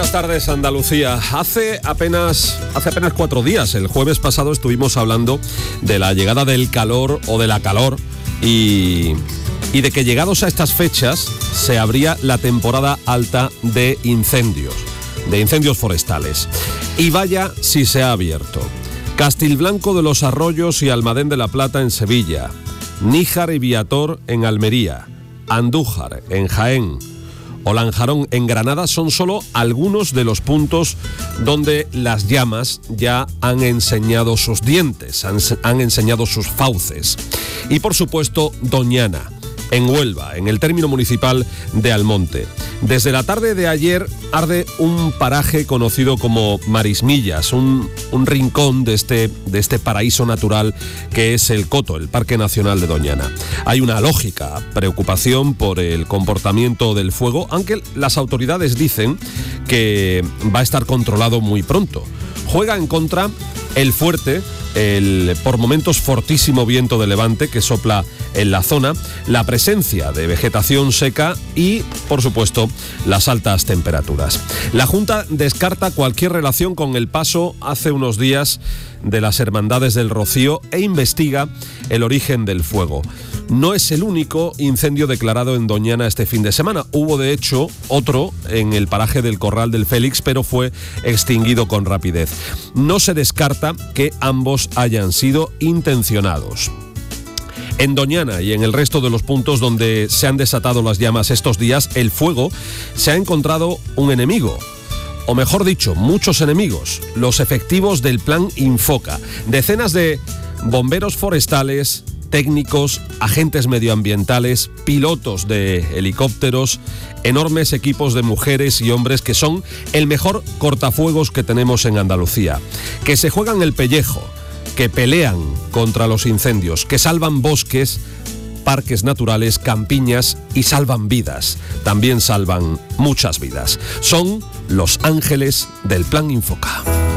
Buenas tardes, Andalucía. Hace apenas 4 días, el jueves pasado, estuvimos hablando de la llegada del calor o de la calor y de que llegados a estas fechas se abría la temporada alta de incendios forestales. Y vaya si se ha abierto. Castilblanco de los Arroyos y Almadén de la Plata en Sevilla, Níjar y Viator en Almería, Andújar en Jaén o Lanjarón en Granada son solo algunos de los puntos donde las llamas ya han enseñado sus dientes, han enseñado sus fauces. Y por supuesto Doñana, en Huelva, en el término municipal de Almonte. Desde la tarde de ayer arde un paraje conocido como Marismillas, un rincón de este paraíso natural que es el Coto, el Parque Nacional de Doñana. Hay una lógica preocupación por el comportamiento del fuego, aunque las autoridades dicen que va a estar controlado muy pronto. Juega en contra el fuerte, el por momentos fortísimo viento de levante que sopla en la zona, la presencia de vegetación seca y, por supuesto, las altas temperaturas. La Junta descarta cualquier relación con el paso hace unos días de las Hermandades del Rocío e investiga el origen del fuego. No es el único incendio declarado en Doñana este fin de semana. Hubo, de hecho, otro en el paraje del Corral del Félix, pero fue extinguido con rapidez. No se descarta que ambos hayan sido intencionados. En Doñana y en el resto de los puntos donde se han desatado las llamas estos días, el fuego se ha encontrado un enemigo. O mejor dicho, muchos enemigos, los efectivos del Plan Infoca. Decenas de bomberos forestales, técnicos, agentes medioambientales, pilotos de helicópteros, enormes equipos de mujeres y hombres que son el mejor cortafuegos que tenemos en Andalucía, que se juegan el pellejo, que pelean contra los incendios, que salvan bosques, parques naturales, campiñas y salvan vidas. También salvan muchas vidas. Son los ángeles del Plan Infoca.